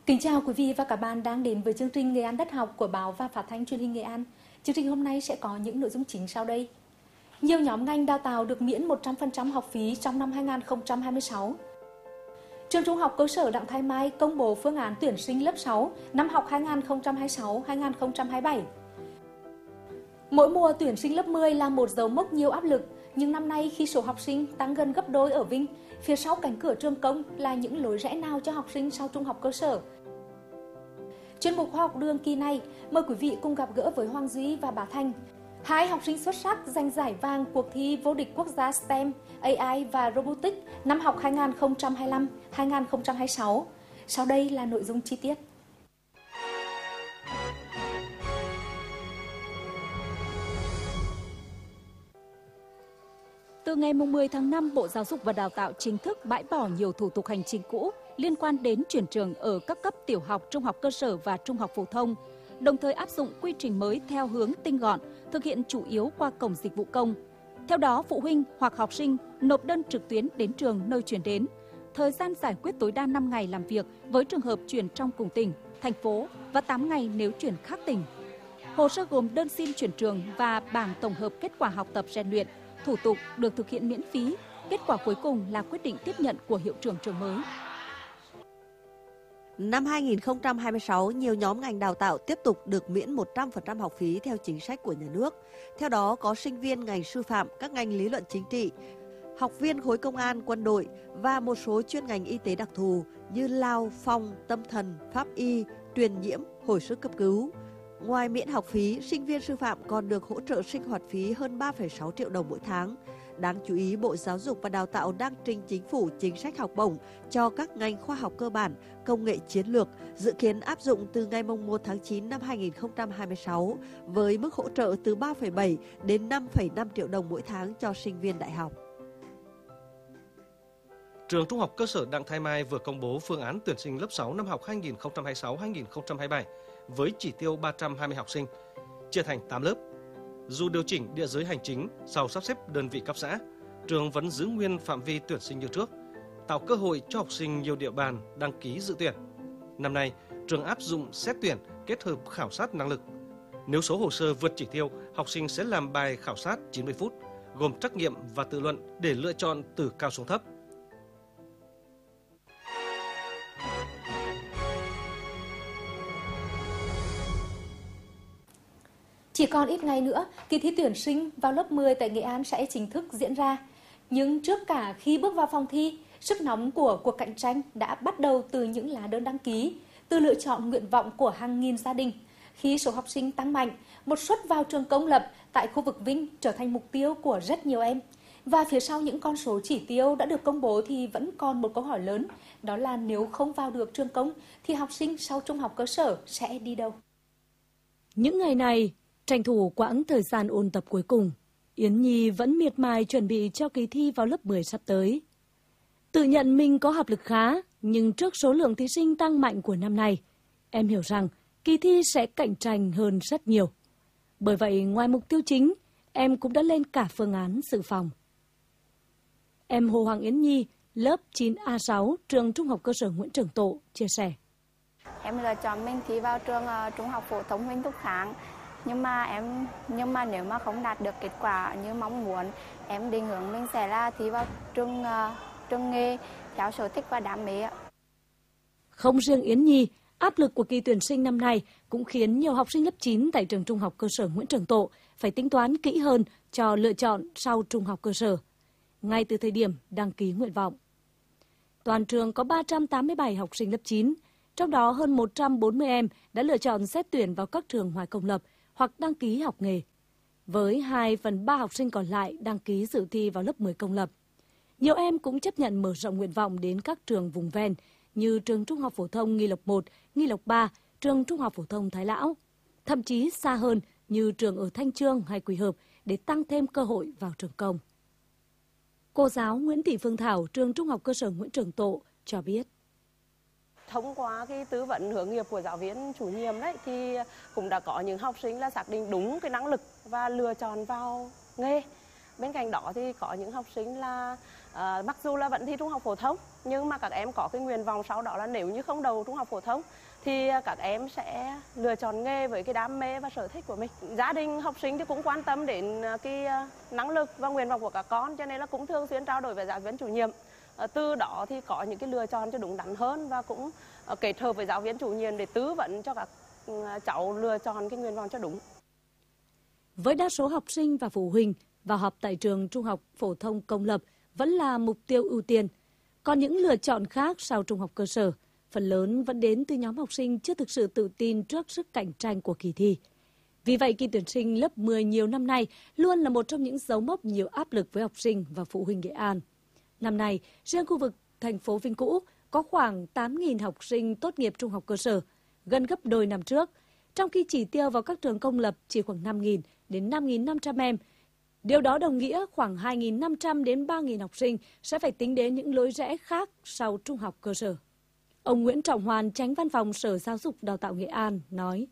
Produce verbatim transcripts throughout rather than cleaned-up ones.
Kính chào quý vị và các bạn đang đến với chương trình Nghệ An Đất Học của Báo và Phát thanh Truyền hình Nghệ An. Chương trình hôm nay sẽ có những nội dung chính sau đây. Nhiều nhóm ngành đào tạo được miễn một trăm phần trăm học phí trong năm hai nghìn không trăm hai mươi sáu. Trường Trung học cơ sở Đặng Thái Mai công bố phương án tuyển sinh lớp sáu năm học hai nghìn không trăm hai mươi sáu hai nghìn không trăm hai mươi bảy. Mỗi mùa tuyển sinh lớp mười là một dấu mốc nhiều áp lực, nhưng năm nay khi số học sinh tăng gần gấp đôi ở Vinh, phía sau cánh cửa trường công là những lối rẽ nào cho học sinh sau trung học cơ sở? Chuyên mục Khoa học đường kỳ này, mời quý vị cùng gặp gỡ với Hoàng Duy và Bá Thành, hai học sinh xuất sắc giành giải vàng cuộc thi vô địch quốc gia STEM, a i và Robotics năm học hai nghìn không trăm hai mươi lăm hai nghìn không trăm hai mươi sáu. Sau đây là nội dung chi tiết. Từ ngày mười tháng năm, Bộ Giáo dục và Đào tạo chính thức bãi bỏ nhiều thủ tục hành chính cũ liên quan đến chuyển trường ở các cấp tiểu học, trung học cơ sở và trung học phổ thông, đồng thời áp dụng quy trình mới theo hướng tinh gọn, thực hiện chủ yếu qua cổng dịch vụ công. Theo đó, phụ huynh hoặc học sinh nộp đơn trực tuyến đến trường nơi chuyển đến. Thời gian giải quyết tối đa năm ngày làm việc với trường hợp chuyển trong cùng tỉnh, thành phố và tám ngày nếu chuyển khác tỉnh. Hồ sơ gồm đơn xin chuyển trường và bảng tổng hợp kết quả học tập rèn luyện. Thủ tục được thực hiện miễn phí, kết quả cuối cùng là quyết định tiếp nhận của hiệu trưởng trường mới. Năm hai nghìn không trăm hai mươi sáu, nhiều nhóm ngành đào tạo tiếp tục được miễn một trăm phần trăm học phí theo chính sách của nhà nước. Theo đó có sinh viên ngành sư phạm, các ngành lý luận chính trị, học viên khối công an, quân đội và một số chuyên ngành y tế đặc thù như lao, phong, tâm thần, pháp y, truyền nhiễm, hồi sức cấp cứu. Ngoài miễn học phí, sinh viên sư phạm còn được hỗ trợ sinh hoạt phí hơn ba phẩy sáu triệu đồng mỗi tháng. Đáng chú ý, Bộ Giáo dục và Đào tạo đang trình chính phủ chính sách học bổng cho các ngành khoa học cơ bản, công nghệ chiến lược, dự kiến áp dụng từ ngày mùng một tháng chín năm hai nghìn không trăm hai mươi sáu, với mức hỗ trợ từ ba phẩy bảy đến năm phẩy năm triệu đồng mỗi tháng cho sinh viên đại học. Trường Trung học cơ sở Đặng Thái Mai vừa công bố phương án tuyển sinh lớp sáu năm học hai nghìn không trăm hai mươi sáu hai nghìn không trăm hai mươi bảy với chỉ tiêu ba trăm hai mươi học sinh, chia thành tám lớp. Dù điều chỉnh địa giới hành chính sau sắp xếp đơn vị cấp xã, trường vẫn giữ nguyên phạm vi tuyển sinh như trước, tạo cơ hội cho học sinh nhiều địa bàn đăng ký dự tuyển. Năm nay, trường áp dụng xét tuyển kết hợp khảo sát năng lực. Nếu số hồ sơ vượt chỉ tiêu, học sinh sẽ làm bài khảo sát chín mươi phút, gồm trắc nghiệm và tự luận để lựa chọn từ cao xuống thấp. Chỉ còn ít ngày nữa, kỳ thi tuyển sinh vào lớp mười tại Nghệ An sẽ chính thức diễn ra. Nhưng trước cả khi bước vào phòng thi, sức nóng của cuộc cạnh tranh đã bắt đầu từ những lá đơn đăng ký, từ lựa chọn nguyện vọng của hàng nghìn gia đình. Khi số học sinh tăng mạnh, một suất vào trường công lập tại khu vực Vinh trở thành mục tiêu của rất nhiều em. Và phía sau những con số chỉ tiêu đã được công bố thì vẫn còn một câu hỏi lớn, đó là nếu không vào được trường công thì học sinh sau trung học cơ sở sẽ đi đâu? Những ngày này, tranh thủ quãng thời gian ôn tập cuối cùng, Yến Nhi vẫn miệt mài chuẩn bị cho kỳ thi vào lớp mười sắp tới. Tự nhận mình có học lực khá, nhưng trước số lượng thí sinh tăng mạnh của năm nay, em hiểu rằng kỳ thi sẽ cạnh tranh hơn rất nhiều. Bởi vậy, ngoài mục tiêu chính, em cũng đã lên cả phương án dự phòng. Em Hồ Hoàng Yến Nhi, lớp chín A sáu, trường Trung học cơ sở Nguyễn Trường Tộ, chia sẻ. Em lựa chọn mình thi vào trường uh, Trung học phổ thông Huỳnh Thúc Kháng. Nhưng mà em nhưng mà nếu mà không đạt được kết quả như mong muốn, em định hướng mình sẽ là thi vào trường uh, trường nghề theo sở thích và đam mê. Không riêng Yến Nhi, áp lực của kỳ tuyển sinh năm nay cũng khiến nhiều học sinh lớp chín tại trường Trung học cơ sở Nguyễn Trường Tộ phải tính toán kỹ hơn cho lựa chọn sau trung học cơ sở, ngay từ thời điểm đăng ký nguyện vọng. Toàn trường có ba trăm tám mươi bảy học sinh lớp chín, trong đó hơn một trăm bốn mươi em đã lựa chọn xét tuyển vào các trường ngoài công lập hoặc đăng ký học nghề, với hai phần ba học sinh còn lại đăng ký dự thi vào lớp mười công lập. Nhiều em cũng chấp nhận mở rộng nguyện vọng đến các trường vùng ven như trường Trung học phổ thông Nghi Lộc một, Nghi Lộc ba, trường Trung học phổ thông Thái Lão, thậm chí xa hơn như trường ở Thanh Chương hay Quỳ Hợp để tăng thêm cơ hội vào trường công. Cô giáo Nguyễn Thị Phương Thảo, trường Trung học cơ sở Nguyễn Trường Tộ cho biết. Thông qua cái tư vấn hướng nghiệp của giáo viên chủ nhiệm đấy thì cũng đã có những học sinh là xác định đúng cái năng lực và lựa chọn vào nghề. Bên cạnh đó thì có những học sinh là uh, mặc dù là vẫn thi trung học phổ thông nhưng mà các em có cái nguyện vọng sau đó là nếu như không đậu trung học phổ thông thì các em sẽ lựa chọn nghề với cái đam mê và sở thích của mình. Gia đình học sinh thì cũng quan tâm đến cái năng lực và nguyện vọng của các con, cho nên là cũng thường xuyên trao đổi với giáo viên chủ nhiệm. Từ đó thì có những cái lựa chọn cho đúng đắn hơn và cũng kết hợp với giáo viên chủ nhiệm để tư vấn cho các cháu lựa chọn cái nguyện vọng cho đúng. Với đa số học sinh và phụ huynh, vào học tại trường trung học phổ thông công lập vẫn là mục tiêu ưu tiên. Còn những lựa chọn khác sau trung học cơ sở, phần lớn vẫn đến từ nhóm học sinh chưa thực sự tự tin trước sức cạnh tranh của kỳ thi. Vì vậy, kỳ tuyển sinh lớp mười nhiều năm nay luôn là một trong những dấu mốc nhiều áp lực với học sinh và phụ huynh Nghệ An. Năm nay, riêng khu vực thành phố Vinh Cũ có khoảng tám nghìn học sinh tốt nghiệp trung học cơ sở, gần gấp đôi năm trước, trong khi chỉ tiêu vào các trường công lập chỉ khoảng năm nghìn đến năm nghìn năm trăm em. Điều đó đồng nghĩa khoảng hai nghìn năm trăm đến ba nghìn học sinh sẽ phải tính đến những lối rẽ khác sau trung học cơ sở. Ông Nguyễn Trọng Hoàn, Chánh Văn phòng Sở Giáo dục Đào tạo Nghệ An nói: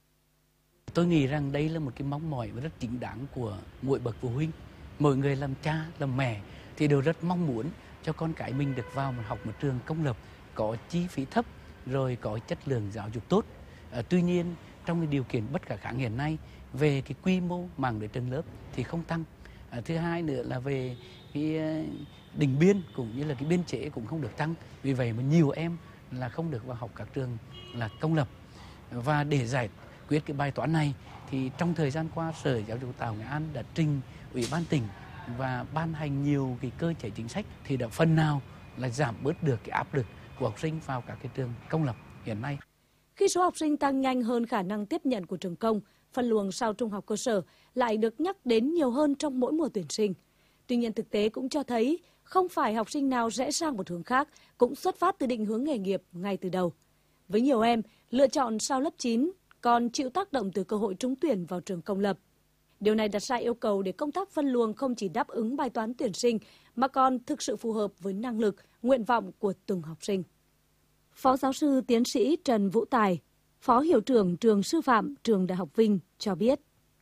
Tôi nghĩ rằng đây là một cái mong mỏi và rất chính đáng của mỗi bậc phụ huynh. Mỗi người làm cha, làm mẹ thì đều rất mong muốn cho con cái mình được vào một học một trường công lập có chi phí thấp rồi có chất lượng giáo dục tốt. À, tuy nhiên trong cái điều kiện bất khả kháng hiện nay về cái quy mô mạng lưới trường lớp thì không tăng. À, thứ hai nữa là về cái định biên cũng như là cái biên chế cũng không được tăng. Vì vậy mà nhiều em là không được vào học các trường là công lập. Và để giải quyết cái bài toán này thì trong thời gian qua Sở Giáo dục Đào tạo Nghệ An đã trình Ủy ban tỉnh và ban hành nhiều cái cơ chế chính sách thì đã phần nào là giảm bớt được cái áp lực của học sinh vào các cái trường công lập hiện nay. Khi số học sinh tăng nhanh hơn khả năng tiếp nhận của trường công, phân luồng sau trung học cơ sở lại được nhắc đến nhiều hơn trong mỗi mùa tuyển sinh. Tuy nhiên thực tế cũng cho thấy không phải học sinh nào rẽ sang một hướng khác cũng xuất phát từ định hướng nghề nghiệp ngay từ đầu. Với nhiều em, lựa chọn sau lớp chín còn chịu tác động từ cơ hội trúng tuyển vào trường công lập. Điều này đặt ra yêu cầu để công tác phân luồng không chỉ đáp ứng bài toán tuyển sinh mà còn thực sự phù hợp với năng lực, nguyện vọng của từng học sinh. Phó giáo sư tiến sĩ Trần Vũ Tài, Phó Hiệu trưởng Trường Sư phạm Trường Đại học Vinh cho biết.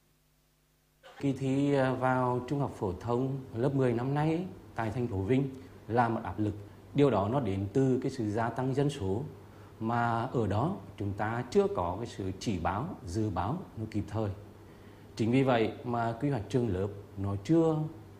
Kỳ thi vào trung học phổ thông lớp mười năm nay tại thành phố Vinh là một áp lực. Điều đó nó đến từ cái sự gia tăng dân số mà ở đó chúng ta chưa có cái sự chỉ báo, dự báo nó kịp thời. Chính vì vậy mà quy hoạch trường lớp nó chưa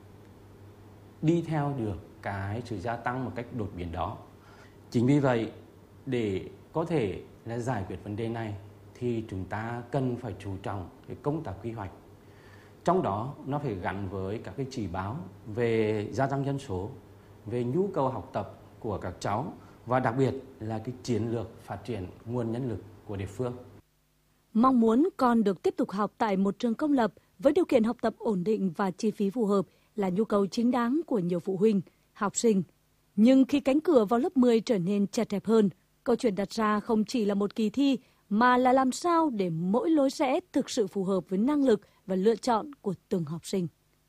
đi theo được cái sự gia tăng một cách đột biến đó. Chính vì vậy để có thể là giải quyết vấn đề này thì chúng ta cần phải chú trọng cái công tác quy hoạch. Trong đó nó phải gắn với các cái chỉ báo về gia tăng dân số, về nhu cầu học tập của các cháu và đặc biệt là cái chiến lược phát triển nguồn nhân lực của địa phương. Mong muốn con được tiếp tục học tại một trường công lập với điều kiện học tập ổn định và chi phí phù hợp là nhu cầu chính đáng của nhiều phụ huynh, học sinh. Nhưng khi cánh cửa vào lớp mười trở nên chật hẹp hơn, câu chuyện đặt ra không chỉ là một kỳ thi mà là làm sao để mỗi lối rẽ thực sự phù hợp với năng lực và lựa chọn của từng học sinh.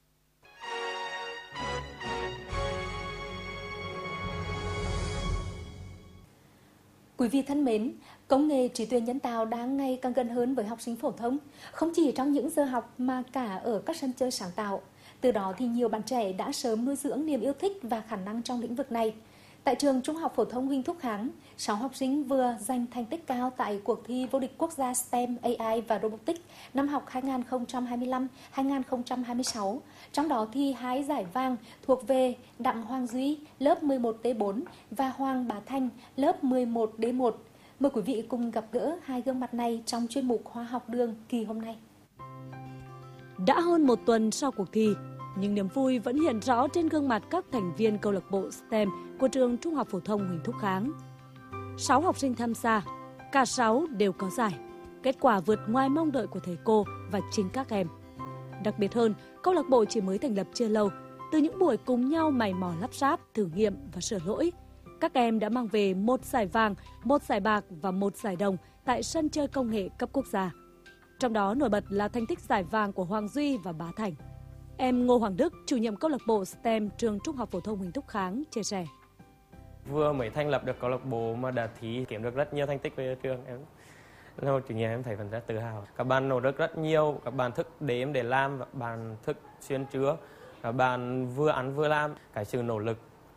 Quý vị thân mến, công nghệ trí tuệ nhân tạo đang ngày càng gần hơn với học sinh phổ thông, không chỉ trong những giờ học mà cả ở các sân chơi sáng tạo. Từ đó thì nhiều bạn trẻ đã sớm nuôi dưỡng niềm yêu thích và khả năng trong lĩnh vực này. Tại trường Trung học phổ thông Huỳnh Thúc Kháng, sáu học sinh vừa giành thành tích cao tại cuộc thi vô địch quốc gia STEM, a i và Robotics năm học hai nghìn không trăm hai mươi lăm hai nghìn không trăm hai mươi sáu. Trong đó thì hai giải vàng thuộc về Đặng Hoàng Duy, lớp mười một D bốn và Hoàng Bá Thanh, lớp mười một D một. Mời quý vị cùng gặp gỡ hai gương mặt này trong chuyên mục Khoa học đường kỳ hôm nay. Đã hơn một tuần sau cuộc thi, nhưng niềm vui vẫn hiện rõ trên gương mặt các thành viên câu lạc bộ STEM của trường Trung học phổ thông Huỳnh Thúc Kháng. Sáu học sinh tham gia, cả sáu đều có giải. Kết quả vượt ngoài mong đợi của thầy cô và chính các em. Đặc biệt hơn, câu lạc bộ chỉ mới thành lập chưa lâu, từ những buổi cùng nhau mày mò lắp ráp, thử nghiệm và sửa lỗi, các em đã mang về một giải vàng, một giải bạc và một giải đồng tại sân chơi công nghệ cấp quốc gia. Trong đó nổi bật là thành tích giải vàng của Hoàng Duy và Bá Thành. Em Ngô Hoàng Đức, chủ nhiệm câu lạc bộ STEM trường Trung học phổ thông Huỳnh Thúc Kháng chia sẻ. Vừa mới thành lập được câu lạc bộ mà đã thi kiếm được rất nhiều thành tích về trường, em là một chủ nhiệm em thấy vẫn rất tự hào. Các bạn nỗ lực rất nhiều, các bạn thức đêm để làm, các bạn thức xuyên trưa, các bạn vừa ăn vừa làm. Cái sự nỗ lực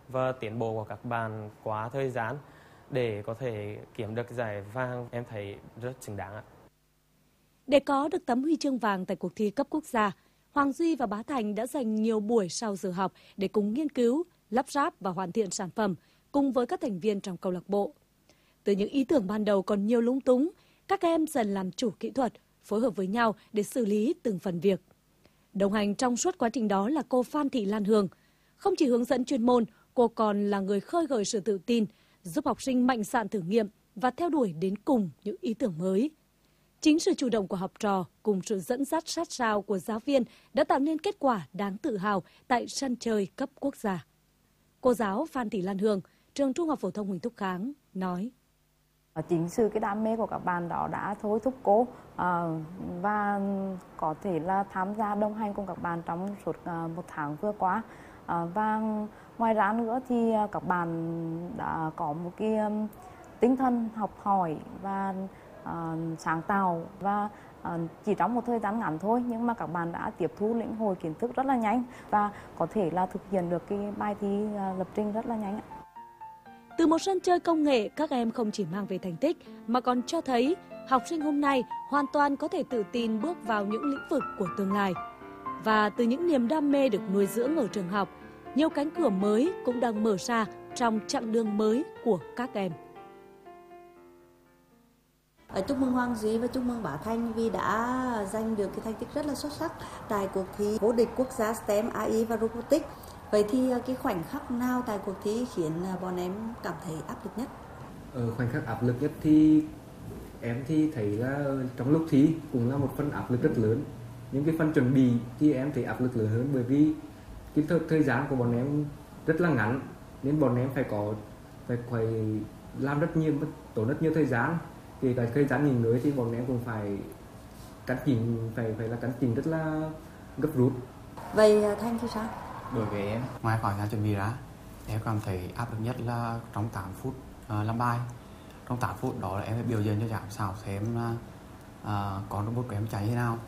và tiến bộ của các bạn quá thời gian để có thể kiếm được giải vàng, em thấy rất xứng đáng ạ. Để có được tấm huy chương vàng tại cuộc thi cấp quốc gia, Hoàng Duy và Bá Thành đã dành nhiều buổi sau giờ học để cùng nghiên cứu, lắp ráp và hoàn thiện sản phẩm cùng với các thành viên trong câu lạc bộ. Từ những ý tưởng ban đầu còn nhiều lúng túng, các em dần làm chủ kỹ thuật, phối hợp với nhau để xử lý từng phần việc. Đồng hành trong suốt quá trình đó là cô Phan Thị Lan Hương. Không chỉ hướng dẫn chuyên môn, cô còn là người khơi gợi sự tự tin, giúp học sinh mạnh dạn thử nghiệm và theo đuổi đến cùng những ý tưởng mới. Chính sự chủ động của học trò cùng sự dẫn dắt sát sao của giáo viên đã tạo nên kết quả đáng tự hào tại sân chơi cấp quốc gia. Cô giáo Phan Thị Lan Hương, trường Trung học phổ thông Huỳnh Thúc Kháng, nói. Chính sự cái đam mê của các bạn đó đã thôi thúc cô à, và có thể là tham gia đồng hành cùng các bạn trong suốt à, một tháng vừa qua. À, và ngoài ra nữa thì các bạn đã có một cái um, tinh thần học hỏi và à, sáng tạo và à, chỉ trong một thời gian ngắn thôi nhưng mà các bạn đã tiếp thu lĩnh hội kiến thức rất là nhanh và có thể là thực hiện được cái bài thi à, lập trình rất là nhanh. Từ một sân chơi công nghệ, các em không chỉ mang về thành tích mà còn cho thấy học sinh hôm nay hoàn toàn có thể tự tin bước vào những lĩnh vực của tương lai. Và từ những niềm đam mê được nuôi dưỡng ở trường học, nhiều cánh cửa mới cũng đang mở ra trong chặng đường mới của các em. Chúc mừng Hoàng Duy và chúc mừng Bá Thành vì đã giành được cái thành tích rất là xuất sắc tại cuộc thi vô địch quốc gia STEM, a i và Robotics. Vậy thì cái khoảnh khắc nào tại cuộc thi khiến bọn em cảm thấy áp lực nhất? Ở khoảnh khắc áp lực nhất thì em thì thấy là trong lúc thi cũng là một phần áp lực rất lớn. Những cái phần chuẩn bị thì em thấy áp lực lớn hơn bởi vì cái thời, thời gian của bọn em rất là ngắn nên bọn em phải có phải phải làm rất nhiều, tốn rất nhiều thời gian. Kể cả thời gian nghỉ ngơi thì bọn em cũng phải cắt chỉnh phải phải là cắt chỉnh rất là gấp rút. Vậy Thanh thì sao? Đối với em, ngoài khoảng thời gian chuẩn bị ra, em cảm thấy áp lực nhất là trong tám phút uh, làm bài. Trong tám phút đó là em phải biểu diễn cho giám khảo xem uh, con robot của em chạy thế nào.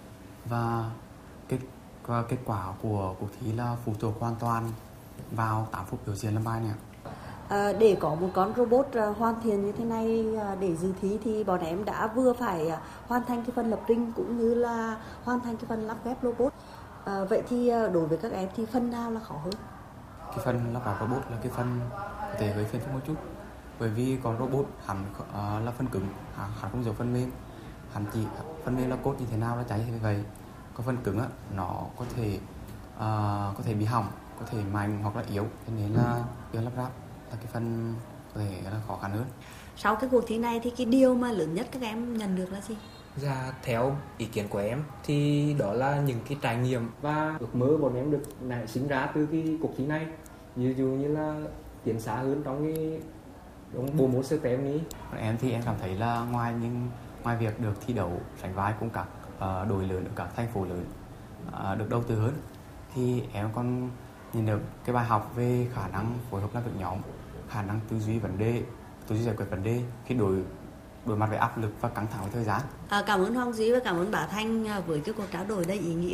Và kết, và kết quả của cuộc thi là phụ thuộc hoàn toàn vào tám phút biểu diễn làm bài này. À, để có một con robot uh, hoàn thiện như thế này uh, để dự thi thì bọn em đã vừa phải uh, hoàn thành cái phần lập trình cũng như là hoàn thành cái phần lắp ghép robot. À, vậy thì đối với các em thì phần nào là khó hơn? Cái phần lắp ghép robot là cái phần có thể gây phiền phức một chút, bởi vì con robot hẳn uh, là phần cứng, hẳn không giống phần mềm, hẳn chỉ phần mềm là code như thế nào là cháy như vậy. Còn phần cứng á, nó có thể uh, có thể bị hỏng, có thể mạnh hoặc là yếu, cho nên là việc lắp ráp là cái phần có thể là khó khăn hơn. Sau cái cuộc thi này thì cái điều mà lớn nhất các em nhận được là gì? Dạ, theo ý kiến của em thì đó là những cái trải nghiệm và ước mơ bọn em được nảy sinh ra từ cái cuộc thi này. Ví dụ như là tiến xa hơn trong cái trong bộ môn STEM ấy. Em thì em cảm thấy là ngoài những ngoài việc được thi đấu sánh vai cùng các uh, đội lớn ở các thành phố lớn uh, được đầu tư hơn, thì em còn nhìn được cái bài học về khả năng phối hợp làm việc nhóm, khả năng tư duy vấn đề, tư duy giải quyết vấn đề khi đối đối mặt với áp lực và căng thẳng với thời gian. À, cảm ơn Hoàng Duy và cảm ơn Bá Thanh với cái cuộc trao đổi đầy ý nghĩa.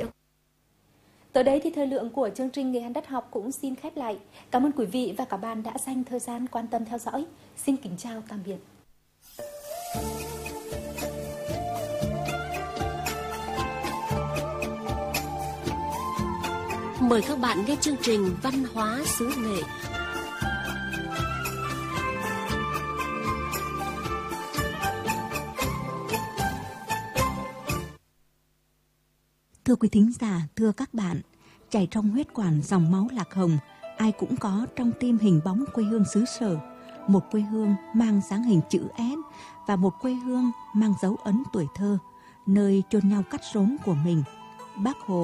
Tới đây thì thời lượng của chương trình Nghề Ăn Đất Học cũng xin khép lại. Cảm ơn quý vị và các bạn đã dành thời gian quan tâm theo dõi. Xin kính chào tạm biệt. Mời các bạn nghe chương trình Văn hóa xứ nghệ. Thưa quý thính giả, thưa các bạn, chảy trong huyết quản dòng máu Lạc Hồng, ai cũng có trong tim hình bóng quê hương xứ sở, một quê hương mang dáng hình chữ S và một quê hương mang dấu ấn tuổi thơ, nơi chôn nhau cắt rốn của mình. Bác Hồ